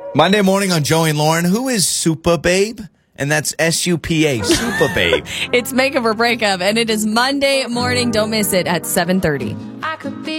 Monday morning on Joey and Lauren. Who is Super Babe? And that's SUPA, Super Babe. It's Make Up or Break Up, and it is Monday morning. Don't miss it at 7:30. I could be